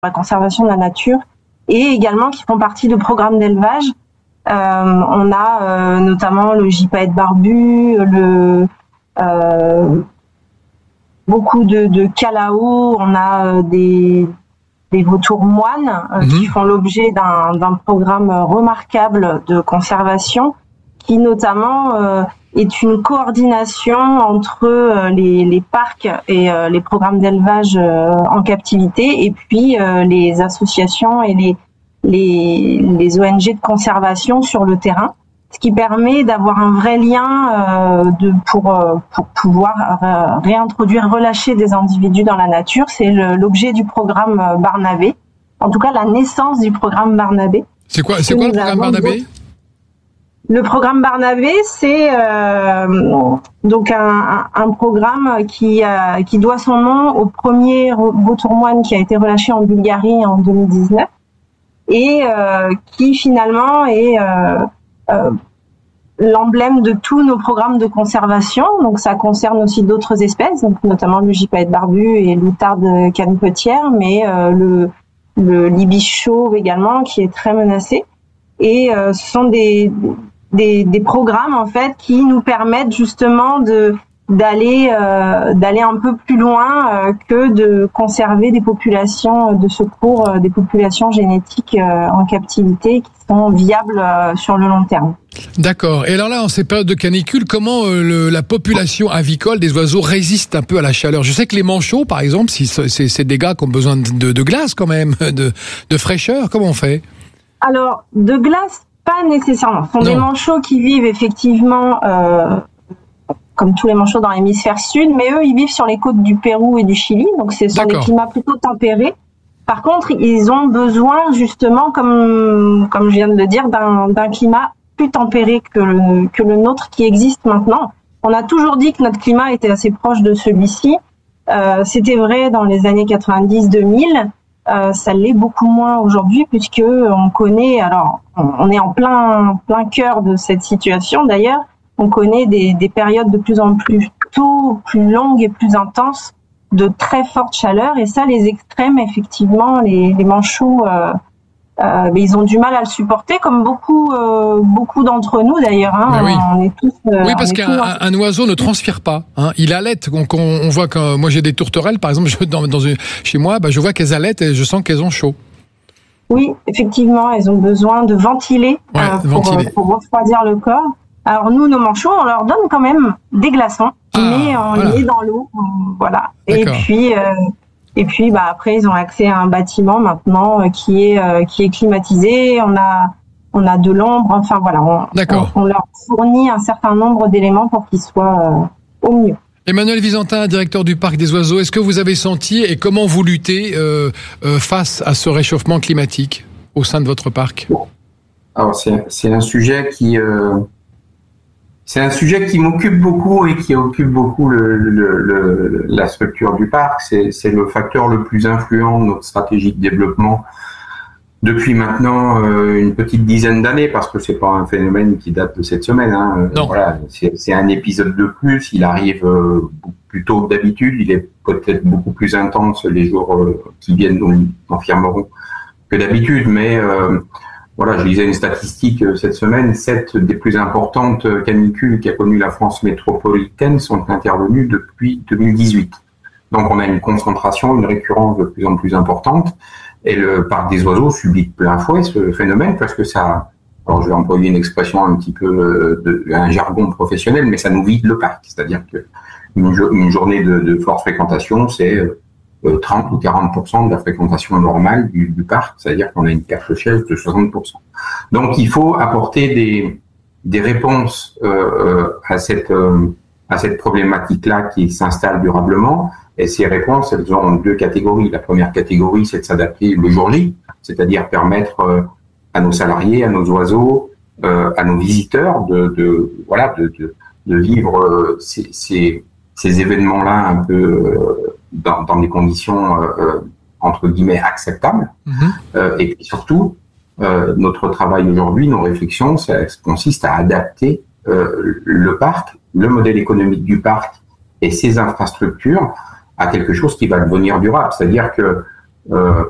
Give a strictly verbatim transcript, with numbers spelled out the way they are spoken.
la conservation de la nature et également qui font partie de programmes d'élevage. Euh, on a euh, notamment le gypaète barbu, le euh, beaucoup de, de calao, on a euh, des, des vautours moines euh, mmh. qui font l'objet d'un, d'un programme remarquable de conservation qui notamment euh, est une coordination entre euh, les, les parcs et euh, les programmes d'élevage euh, en captivité et puis euh, les associations et les, les, les O N G de conservation sur le terrain, ce qui permet d'avoir un vrai lien euh, de, pour, euh, pour pouvoir euh, réintroduire, relâcher des individus dans la nature. C'est le, l'objet du programme Barnabé, en tout cas la naissance du programme Barnabé. C'est quoi, c'est quoi le programme Barnabé ? Le programme Barnabé, c'est euh, donc un, un, un programme qui, euh, qui doit son nom au premier vautour moine qui a été relâché en Bulgarie en deux mille dix-neuf et euh, qui finalement est euh, euh, l'emblème de tous nos programmes de conservation. Donc ça concerne aussi d'autres espèces, donc notamment le gypaète barbu et l'outarde canepetière, mais euh, le, le libiche chauve également qui est très menacé. Et euh, ce sont des Des, des programmes en fait qui nous permettent justement de d'aller euh, d'aller un peu plus loin euh, que de conserver des populations de secours, euh, des populations génétiques euh, en captivité qui sont viables euh, sur le long terme. D'accord. Et alors là, en ces périodes de canicule, comment euh, le, la population avicole des oiseaux résiste un peu à la chaleur ? Je sais que les manchots, par exemple, si c'est, c'est des gars qui ont besoin de, de glace quand même, de, de fraîcheur, comment on fait ? Alors, de glace, pas nécessairement. Ce sont non. des manchots qui vivent effectivement, euh, comme tous les manchots dans l'hémisphère sud, mais eux, ils vivent sur les côtes du Pérou et du Chili, donc ce sont des climats plutôt tempérés. Par contre, ils ont besoin justement, comme comme je viens de le dire, d'un, d'un climat plus tempéré que le, que le nôtre qui existe maintenant. On a toujours dit que notre climat était assez proche de celui-ci. Euh, c'était vrai dans les années quatre-vingt-dix deux mille. Euh, ça l'est beaucoup moins aujourd'hui puisque on connaît, alors on est en plein plein cœur de cette situation d'ailleurs, on connaît des, des périodes de plus en plus tôt, plus longues et plus intenses de très forte chaleur et ça les extrêmes effectivement les, les manchots euh, euh, mais ils ont du mal à le supporter comme beaucoup euh, beaucoup d'entre nous d'ailleurs hein, oui. on est tous euh, oui parce qu'un un, un oiseau ne transpire pas hein. Il allaite donc on, on voit que moi j'ai des tourterelles par exemple je, dans, dans une, chez moi bah, je vois qu'elles allaitent et je sens qu'elles ont chaud. Oui effectivement elles ont besoin de ventiler, ouais, euh, pour, ventiler. pour refroidir le corps. Alors nous nos manchots on leur donne quand même des glaçons ah, mais on voilà. les met dans l'eau voilà. D'accord. Et puis euh, Et puis, bah après, ils ont accès à un bâtiment maintenant euh, qui est euh, qui est climatisé. On a on a de l'ombre. Enfin voilà, on, D'accord. on, on leur fournit un certain nombre d'éléments pour qu'ils soient euh, au mieux. Emmanuel Visantin, directeur du Parc des Oiseaux, est-ce que vous avez senti et comment vous luttez euh, euh, face à ce réchauffement climatique au sein de votre parc ? Alors c'est c'est un sujet qui euh... C'est un sujet qui m'occupe beaucoup et qui occupe beaucoup le, le, le, la structure du parc. C'est, c'est le facteur le plus influent de notre stratégie de développement depuis maintenant euh, une petite dizaine d'années, parce que c'est pas un phénomène qui date de cette semaine. Hein. Non. Voilà, c'est, c'est un épisode de plus. Il arrive euh, plus tôt que d'habitude. Il est peut-être beaucoup plus intense les jours euh, qui viennent, nous confirmeront, que d'habitude. Mais euh, Voilà, je lisais une statistique cette semaine, sept des plus importantes canicules qu'a connues la France métropolitaine sont intervenues depuis deux mille dix-huit. Donc on a une concentration, une récurrence de plus en plus importante, et le parc des oiseaux subit de plein fouet ce phénomène parce que ça, alors je vais employer une expression un petit peu de, un jargon professionnel, mais ça nous vide le parc, c'est-à-dire que une, une journée de, de forte fréquentation, c'est trente ou quarante pour cent de la fréquentation normale du, du parc, c'est-à-dire qu'on a une perte de chaise de soixante pour cent. Donc il faut apporter des, des réponses euh, à cette euh, à cette problématique-là qui s'installe durablement, et ces réponses, elles ont deux catégories. La première catégorie, c'est de s'adapter le jour J, c'est-à-dire permettre euh, à nos salariés, à nos oiseaux, euh, à nos visiteurs de, de voilà de, de, de vivre euh, ces, ces, ces événements-là un peu euh, Dans, dans des conditions euh, entre guillemets acceptables, mmh. euh, et puis surtout euh, notre travail aujourd'hui, nos réflexions, ça, ça consiste à adapter euh, le parc, le modèle économique du parc et ses infrastructures à quelque chose qui va devenir durable. C'est-à-dire que euh,